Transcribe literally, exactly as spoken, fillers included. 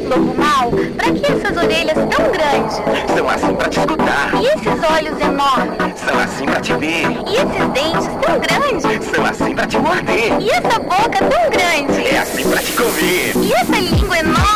lobo mau? Pra que essas orelhas tão grandes? São assim pra te escutar. E esses olhos enormes? São assim pra te ver. E esses dentes tão grandes? São assim pra te morder. E essa boca tão grande? É assim pra te comer. E essa língua enorme?